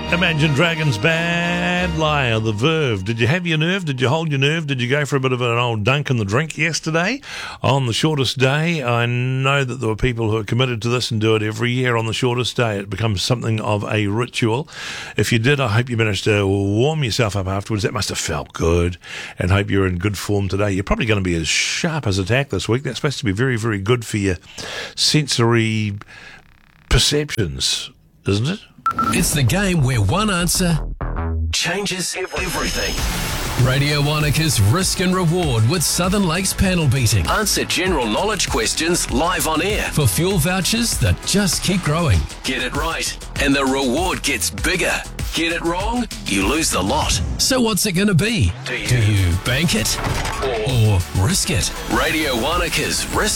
Imagine Dragons, Bad Liar, The Verve. Did you have your nerve? Did you hold your nerve? Did you go for a bit of an old dunk in the drink yesterday on the shortest day? I know that there were people who are committed to this and do it every year on the shortest day. It becomes something of a ritual. If you did, I hope you managed to warm yourself up afterwards. That must have felt good, and hope you're in good form today. You're probably going to be as sharp as a tack this week. That's supposed to be very, very good for your sensory perceptions, isn't it? It's the game where one answer changes everything. Radio Wanaka's Risk and Reward with Southern Lakes panel beating. Answer general knowledge questions live on air for fuel vouchers that just keep growing. Get it right, and the reward gets bigger. Get it wrong, you lose the lot. So what's it going to be? Do you bank it or risk it? Radio Wanaka's Risk